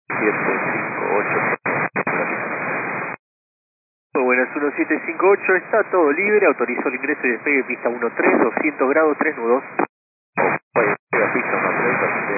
Muy buenas, 1758, está todo libre, autorizó el ingreso y despegue pista 13, 200 grados, 3 nudos.